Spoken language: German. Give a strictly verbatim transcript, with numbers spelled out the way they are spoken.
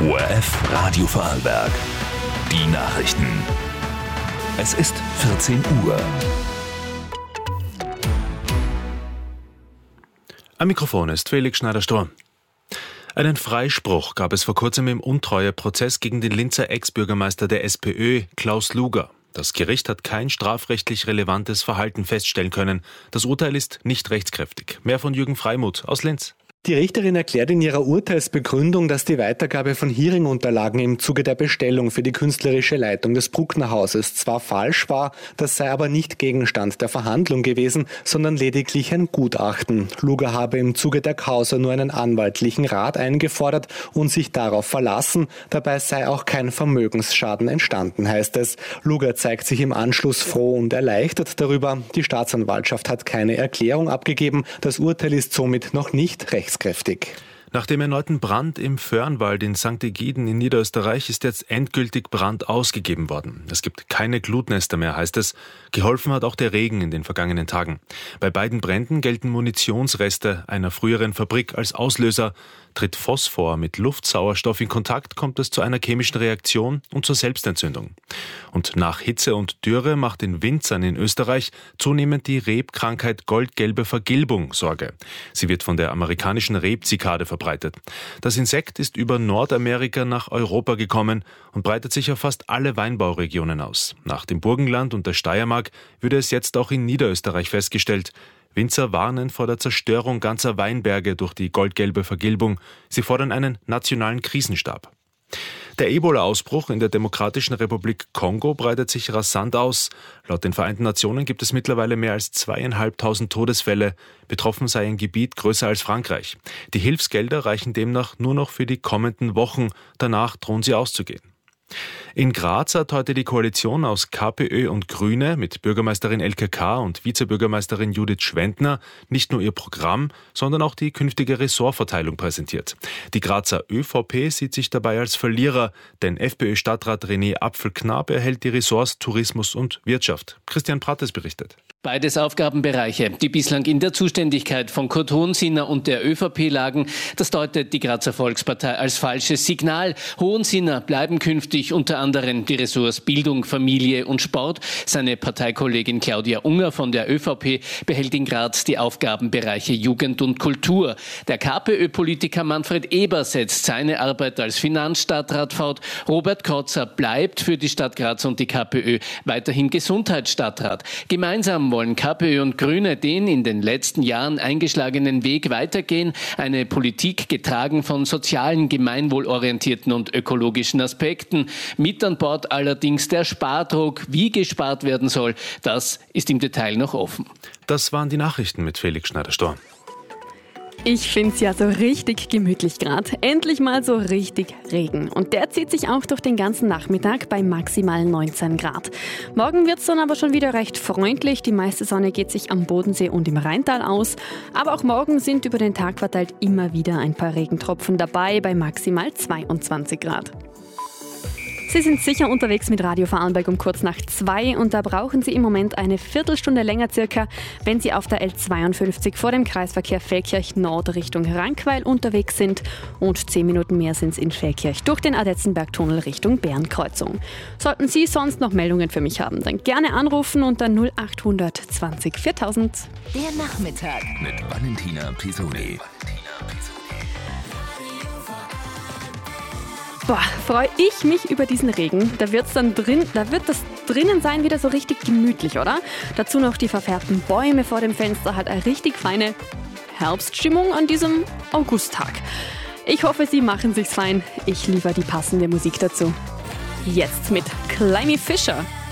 O R F Radio Vorarlberg. Die Nachrichten. Es ist vierzehn Uhr. Am Mikrofon ist Felix Schneider-Stor. Einen Freispruch gab es vor kurzem im Untreueprozess gegen den Linzer Ex-Bürgermeister der SPÖ, Klaus Luger. Das Gericht hat kein strafrechtlich relevantes Verhalten feststellen können. Das Urteil ist nicht rechtskräftig. Mehr von Jürgen Freimuth aus Linz. Die Richterin erklärt in ihrer Urteilsbegründung, dass die Weitergabe von Hearing-Unterlagen im Zuge der Bestellung für die künstlerische Leitung des Bruckner-Hauses zwar falsch war, das sei aber nicht Gegenstand der Verhandlung gewesen, sondern lediglich ein Gutachten. Luger habe im Zuge der Causa nur einen anwaltlichen Rat eingefordert und sich darauf verlassen. Dabei sei auch kein Vermögensschaden entstanden, heißt es. Luger zeigt sich im Anschluss froh und erleichtert darüber. Die Staatsanwaltschaft hat keine Erklärung abgegeben. Das Urteil ist somit noch nicht rechtskräftig. Nach dem erneuten Brand im Föhrenwald in Sankt Egiden in Niederösterreich ist jetzt endgültig Brand ausgegeben worden. Es gibt keine Glutnester mehr, heißt es. Geholfen hat auch der Regen in den vergangenen Tagen. Bei beiden Bränden gelten Munitionsreste einer früheren Fabrik als Auslöser. Tritt Phosphor mit Luftsauerstoff in Kontakt, kommt es zu einer chemischen Reaktion und zur Selbstentzündung. Und nach Hitze und Dürre macht den Winzern in Österreich zunehmend die Rebkrankheit goldgelbe Vergilbung Sorge. Sie wird von der amerikanischen Rebzikade verbreitet. Das Insekt ist über Nordamerika nach Europa gekommen und breitet sich auf fast alle Weinbauregionen aus. Nach dem Burgenland und der Steiermark würde es jetzt auch in Niederösterreich festgestellt. Winzer warnen vor der Zerstörung ganzer Weinberge durch die goldgelbe Vergilbung. Sie fordern einen nationalen Krisenstab. Der Ebola-Ausbruch in der Demokratischen Republik Kongo breitet sich rasant aus. Laut den Vereinten Nationen gibt es mittlerweile mehr als zweieinhalbtausend Todesfälle. Betroffen sei ein Gebiet größer als Frankreich. Die Hilfsgelder reichen demnach nur noch für die kommenden Wochen. Danach drohen sie auszugehen. In Graz hat heute die Koalition aus KPÖ und Grüne mit Bürgermeisterin Elke K. und Vizebürgermeisterin Judith Schwendner nicht nur ihr Programm, sondern auch die künftige Ressortverteilung präsentiert. Die Grazer ÖVP sieht sich dabei als Verlierer, denn FPÖ-Stadtrat René Apfel-Knab erhält die Ressorts Tourismus und Wirtschaft. Christian Prattes berichtet. Beides Aufgabenbereiche, die bislang in der Zuständigkeit von Kurt Hohensinner und der ÖVP lagen. Das deutet die Grazer Volkspartei als falsches Signal. Hohensinner bleiben künftig unter anderem die Ressorts Bildung, Familie und Sport. Seine Parteikollegin Claudia Unger von der ÖVP behält in Graz die Aufgabenbereiche Jugend und Kultur. Der KPÖ-Politiker Manfred Eber setzt seine Arbeit als Finanzstadtrat fort. Robert Kotzer bleibt für die Stadt Graz und die KPÖ weiterhin Gesundheitsstadtrat. Gemeinsam wollen KPÖ und Grüne den in den letzten Jahren eingeschlagenen Weg weitergehen. Eine Politik getragen von sozialen, gemeinwohlorientierten und ökologischen Aspekten. Mit an Bord allerdings der Spardruck. Wie gespart werden soll, das ist im Detail noch offen. Das waren die Nachrichten mit Felix Schneider-Stor. Ich find's ja so richtig gemütlich gerade. Endlich mal so richtig Regen. Und der zieht sich auch durch den ganzen Nachmittag bei maximal neunzehn Grad. Morgen wird's dann aber schon wieder recht freundlich. Die meiste Sonne geht sich am Bodensee und im Rheintal aus. Aber auch morgen sind über den Tag verteilt immer wieder ein paar Regentropfen dabei bei maximal zweiundzwanzig Grad. Sie sind sicher unterwegs mit Radio Vorarlberg um kurz nach zwei und da brauchen Sie im Moment eine Viertelstunde länger circa, wenn Sie auf der L zweiundfünfzig vor dem Kreisverkehr Feldkirch Nord Richtung Rankweil unterwegs sind und zehn Minuten mehr sind es in Feldkirch durch den Adetzenberg-Tunnel Richtung Bärenkreuzung. Sollten Sie sonst noch Meldungen für mich haben, dann gerne anrufen unter null acht zwanzig viertausend. Der Nachmittag mit Valentina Pisoni. Boah, freue ich mich über diesen Regen. Da wird's dann drin, da wird das drinnen sein wieder so richtig gemütlich, oder? Dazu noch die verfärbten Bäume vor dem Fenster, hat eine richtig feine Herbststimmung an diesem Augusttag. Ich hoffe, Sie machen sich's fein. Ich liefere die passende Musik dazu. Jetzt mit Climby Fisher.